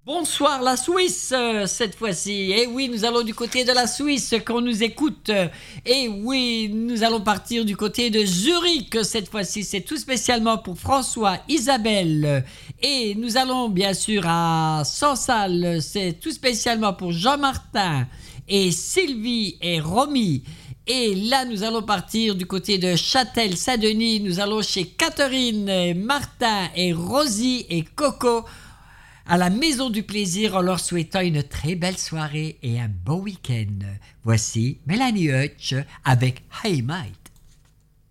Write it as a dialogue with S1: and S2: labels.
S1: Bonsoir la Suisse, cette fois-ci. Et oui, nous allons du côté de la Suisse qu'on nous écoute. Et oui, nous allons partir du côté de Zurich cette fois-ci. C'est tout spécialement pour François, Isabelle. Et nous allons bien sûr à Sansal. C'est tout spécialement pour Jean-Martin et Sylvie et Romy. Et là, nous allons partir du côté de Châtel-Saint-Denis. Nous allons chez Catherine, Martin et Rosie et Coco à la Maison du Plaisir en leur souhaitant une très belle soirée et un bon week-end. Voici Mélanie Hutch avec Hey Mike.